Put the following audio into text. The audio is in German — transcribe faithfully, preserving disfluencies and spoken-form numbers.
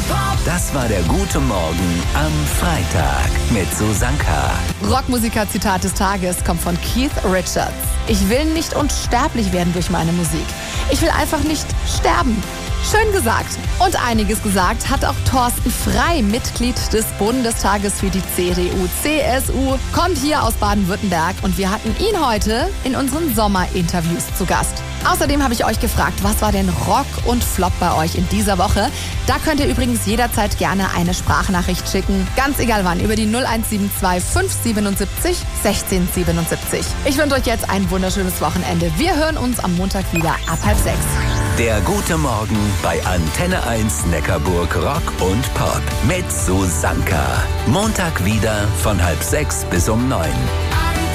Das war der Gute Morgen am Freitag mit Susanka. Rockmusiker-Zitat des Tages kommt von Keith Richards. Ich will nicht unsterblich werden durch meine Musik. Ich will einfach nicht sterben. Schön gesagt. Und einiges gesagt hat auch Thorsten Frey, Mitglied des Bundestages für die C D U C S U, kommt hier aus Baden-Württemberg und wir hatten ihn heute in unseren Sommerinterviews zu Gast. Außerdem habe ich euch gefragt, was war denn Rock und Flop bei euch in dieser Woche? Da könnt ihr übrigens jederzeit gerne eine Sprachnachricht schicken. Ganz egal wann, über die null eins sieben zwei fünf sieben sieben sechs eins sieben sieben. Ich wünsche euch jetzt ein wunderschönes Wochenende. Wir hören uns am Montag wieder ab halb sechs. Der Gute Morgen bei Antenne eins Neckarburg Rock und Pop mit Susanka. Montag wieder von halb sechs bis um neun.